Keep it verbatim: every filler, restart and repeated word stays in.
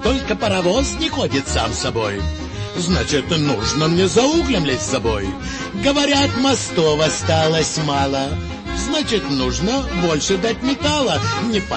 только паровоз не ходит сам собой. Значит, нужно мне за углем лезть с собой. Говорят, мостов осталось мало. Значит, нужно больше дать металла. Не